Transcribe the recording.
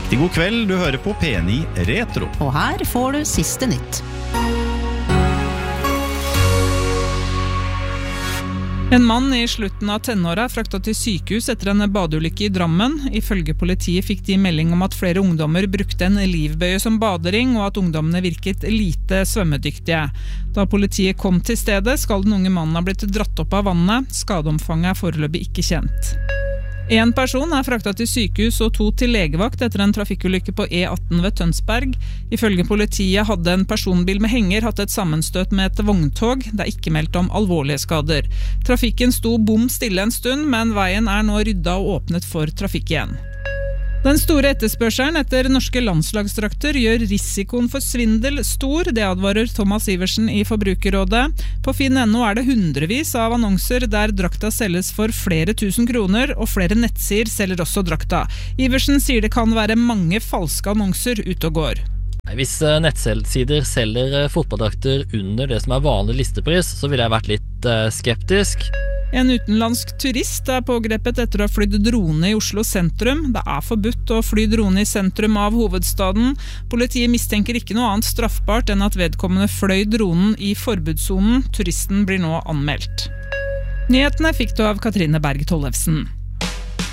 Riktig god kveld, du hører på P9 Retro. Og her får du siste nytt. En mann i slutten av tenåra fraktet til sykehus etter en badeulykke i Drammen. Ifølge politiet fikk de melding om at flere ungdommer brukte en livbøye som badering, og at ungdommene virket lite svømmedyktige. Da politiet kom til stedet, skal den unge mannen ha blitt dratt opp av vannet. Skadeomfanget er foreløpig ikke kjent. En person er fraktet til sykehus og 2 til legevakt etter en trafikkulykke på E18 ved Tønsberg. Ifølge politiet hadde en personbil med henger hatt et sammenstøt med et vogntog. Det er ikke meldt om alvorlige skader. Trafikken sto bom stille en stund, men veien er nå ryddet og åpnet for trafikk igjen. Den store etterspørselen etter norske landslagsdrakter gjør risikoen for svindel stor, det advarer Thomas Iversen i Forbrukerrådet. På Finn.no er det hundrevis av annonser der drakta selges for flere tusen kroner, og flere nettsider selger også drakta. Iversen sier det kan være mange falske annonser ute og går. Hvis nettsider selger fotballdrakter under det som er vanlig listepris, så ville jeg vært litt skeptisk. En utenlandsk turist er pågrepet etter å ha flydd drone i Oslo sentrum. Det er forbudt å fly drone i sentrum av hovedstaden. Politiet mistenker ikke noe annet straffbart enn at vedkommende fløy dronen i forbudssonen. Turisten blir nå anmeldt. Nyhetene fikk du av Katrine Berg Tollefsen.